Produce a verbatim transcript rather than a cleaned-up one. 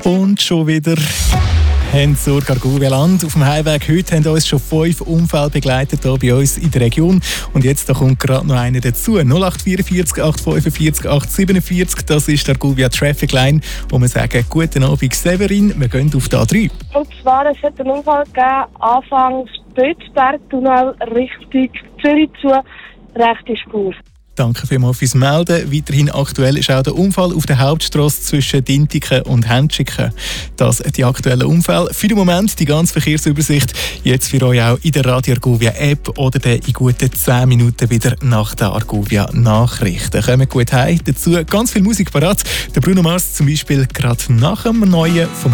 Und schon wieder haben zur Gargovia-Land. Auf dem Heimweg heute haben uns schon fünf Unfälle begleitet hier bei uns in der Region. Und jetzt da kommt gerade noch einer dazu. null acht vier vier, acht fünf vier, acht sieben vier. Das ist der Gargovia Traffic Line, wo wir sagen, guten Abend Severin, wir gehen auf die A drei. Und zwar, es hat einen Unfall gegeben, Anfang Spätbergtunnel Richtung Zürich zu, rechte Spur. Danke vielmals fürs Melden. Weiterhin aktuell ist auch der Unfall auf der Hauptstrasse zwischen Dintiken und Händschiken. Das sind die aktuellen Unfälle. Für den Moment die ganze Verkehrsübersicht jetzt für euch auch in der Radio Argovia App oder dann in guten zehn Minuten wieder nach der Argovia Nachrichten. Kommt gut heim. Dazu ganz viel Musik parat. Der Bruno Mars zum Beispiel gerade nach dem Neuen vom